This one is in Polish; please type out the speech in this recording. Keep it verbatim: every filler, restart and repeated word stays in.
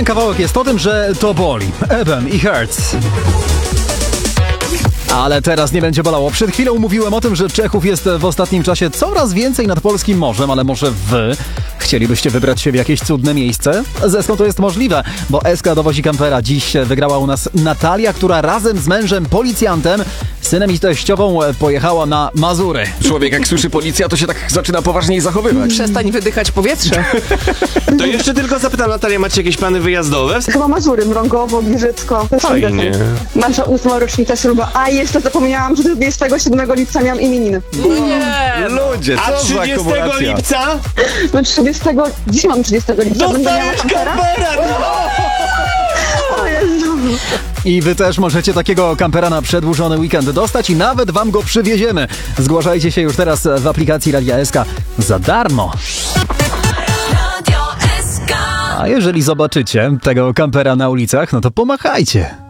kawałek jest o tym, że to boli. Ebem i Hurts. Ale teraz nie będzie bolało. Przed chwilą mówiłem o tym, że Czechów jest w ostatnim czasie coraz więcej nad polskim morzem, ale może wy chcielibyście wybrać się w jakieś cudne miejsce? Z Eską to jest możliwe, bo Eska dowozi kampera. Dziś wygrała u nas Natalia, która razem z mężem policjantem, synem i teściową pojechała na Mazury. Człowiek jak słyszy policja, to się tak zaczyna poważniej zachowywać. Przestań wydychać powietrze. To jeszcze tylko zapytam, Natalia, macie jakieś plany wyjazdowe? Chyba Mazury, Mrągowo, Giżycko. Fajnie. Nasza ósma rocznica śluba. A jeszcze zapomniałam, że dwudziestego siódmego lipca miałam imieniny. Nie. Ludzie, A co za trzydziestego akumulacja? lipca? No trzydziestego, dziś mam trzydziestego lipca. Będę miała Dostajesz kampera? kampera! O Jezu. I wy też możecie takiego kampera na przedłużony weekend dostać i nawet wam go przywieziemy. Zgłaszajcie się już teraz w aplikacji Radia S K za darmo. A jeżeli zobaczycie tego kampera na ulicach, no to pomachajcie.